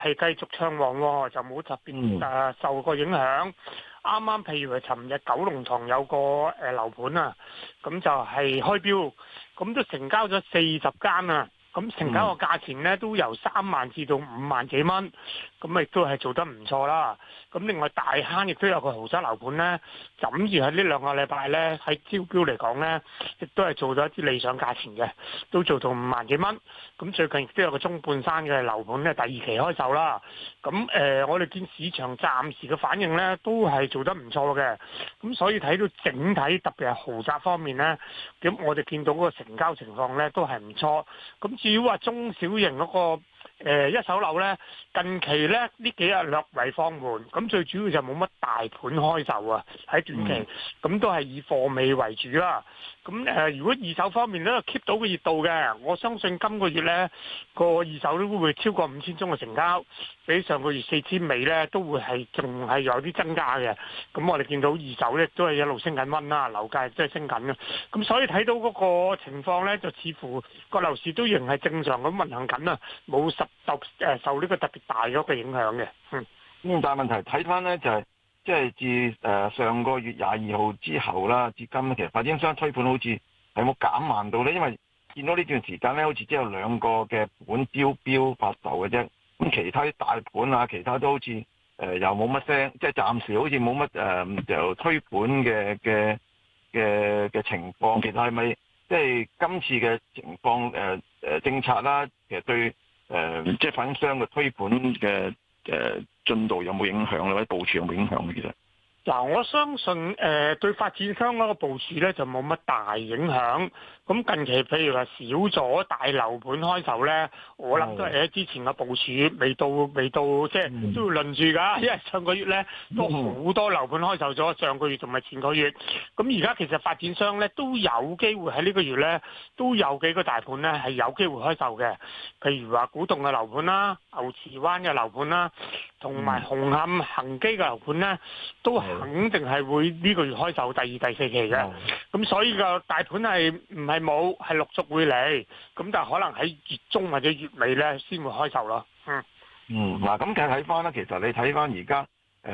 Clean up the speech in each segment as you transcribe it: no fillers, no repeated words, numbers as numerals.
係繼續暢旺喎，就冇特別受過影響。啱啱譬如係尋日九龍塘有個樓盤啊，咁就係開標，咁都成交咗40間啊。咁成交個價錢咧都由3萬至到5萬幾蚊，咁亦都係做得唔錯啦。咁另外大坑亦都有個豪宅樓盤咧，枕住喺呢2個禮拜咧喺招標嚟講咧，亦都係做咗一啲理想價錢嘅，都做到5萬幾蚊。咁最近亦都有個中半山嘅樓盤咧，第2期開售啦。咁我哋見市場暫時嘅反應咧都係做得唔錯嘅。咁所以睇到整體特別係豪宅方面咧，咁我哋見到嗰個成交情況咧都係唔錯。咁至於話中小型嗰個一手樓咧，近期咧呢幾日略為放緩，咁最主要就冇乜大盤開售啊，喺短期，咁都係以貨尾為主啦。咁如果二手方面咧 keep 到個熱度嘅，我相信今個月咧個二手都會超過5000宗嘅成交，比上個月4000尾咧都會係仲係有啲增加嘅。咁我哋見到二手咧都係一路升緊溫啦，樓價亦都係升緊嘅。咁所以睇到嗰個情況咧，就似乎個樓市都仍係正常咁運行緊啊，冇受呢個特別大咗嘅影響嘅。 但係問題睇翻咧就係、即係自上個月22號之後啦，至今其實發展商推盤好似係冇減慢到咧，因為見到呢段時間咧，好似只有2個嘅盤招標發售嘅啫。咁其他啲大盤啊，其他都好似又冇乜聲，即係暫時好似冇乜就推盤嘅情況。其實係咪即係今次嘅情況政策啦，其實對即係發展商嘅推盤嘅進度有冇影響咧？或者部署有冇影響咧？其實嗱，我相信對發展商嗰個部署咧就冇乜大影響。咁近期譬如話少咗大樓盤開售咧，我諗都係喺之前嘅部署未到，即係都要輪住㗎。因為上個月咧都好多樓盤開售咗，上個月同埋前個月。咁而家其實發展商咧都有機會喺呢個月咧都有幾個大盤咧係有機會開售嘅。譬如話古洞嘅樓盤啦、牛池灣嘅樓盤啦，同埋紅磡恒基嘅樓盤咧，都肯定係會呢個月開售第2、第4期嘅。咁所以個大盤係唔係冇，係陸續會嚟。咁但係可能喺月中或者月尾咧先會開售咯。 嗱，咁睇翻咧，其實你睇翻而家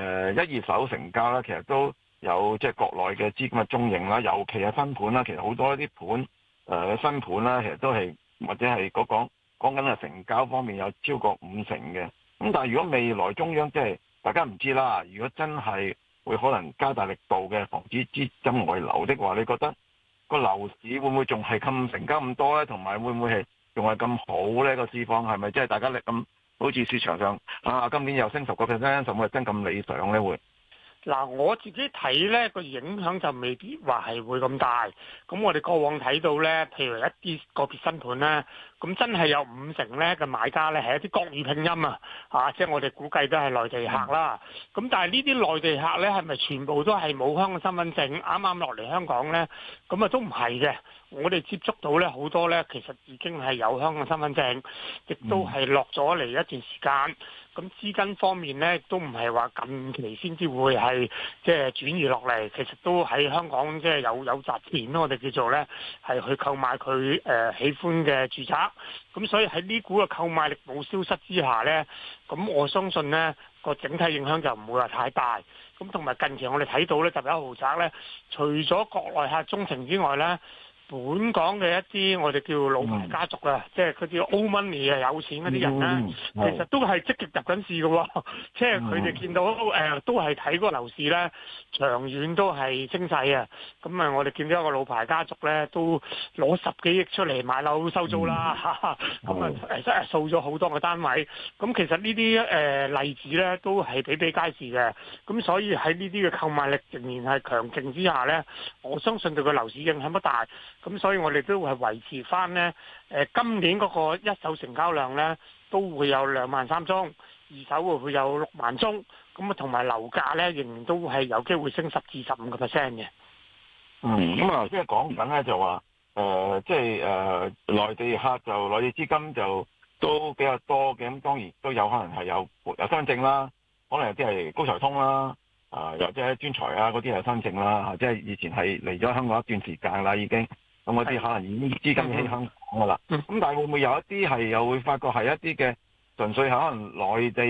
1、2手成交咧，其實都有即係國內嘅資金嘅蹤影啦，尤其係新盤啦。其實好多一啲盤新盤啦，其實都係或者係講緊係成交方面有超過50%嘅。咁但係如果未來中央即係大家唔知啦，如果真係會可能加大力度嘅防止資金外流的話，你覺得個樓市會唔會仲係咁成交咁多咧？同埋會唔會係仲係咁好咧？個市況係咪即係大家力咁好似市場上今年又升10%，甚至真咁理想咧？會嗱，我自己睇咧個影響就未必話係會咁大。咁我哋過往睇到咧，譬如一啲個別新盤咧，咁真係有50%咧嘅買家咧係一啲國語拼音即係我哋估計都係內地客啦。咁但係呢啲內地客咧係咪全部都係冇香港身份證啱啱落嚟香港咧？咁啊都唔係嘅。我哋接觸到咧好多咧，其實已經係有香港身份證，亦都係落咗嚟一段時間。咁資金方面咧，都唔係話近期先至會係即係轉移落嚟，其實都喺香港即係有集錢咯，我哋叫做咧係去購買佢喜歡嘅住宅。咁所以喺呢股嘅購買力冇消失之下咧，咁我相信咧個整體影響就唔會話太大。咁同埋近期我哋睇到咧，特別係豪宅咧，除咗國內客鍾情之外咧，本港嘅一啲我哋叫老牌家族即係佢叫 old money 有錢嗰啲人咧，其實都係積極入緊市嘅喎，即係佢哋見到都係睇嗰個樓市咧，長遠都係升勢啊。咁我哋見到一個老牌家族咧，都攞10幾億出嚟買樓收租啦，咁掃咗好多個單位。咁其實呢啲例子咧，都係比比皆是嘅。咁所以喺呢啲嘅購買力仍然係強勁之下咧，我相信對個樓市影響不大。咁所以我哋都係維持翻呢，今年嗰個一手成交量呢，都會有23000宗，二手會有6萬宗，咁同埋樓價呢，仍然都係有機會升10至15%嘅。 咁即係講緊呢，就話即係內地客就內地資金就都比較多嘅，咁當然都有可能係有身份證啦，可能有啲係高才通啦。或者專才嗰啲係申請啦，即係以前係嚟咗香港一段時間啦，已經咁嗰啲可能已經資金喺香港噶啦。咁但係會唔會有一啲係又會發覺係一啲嘅純粹可能內地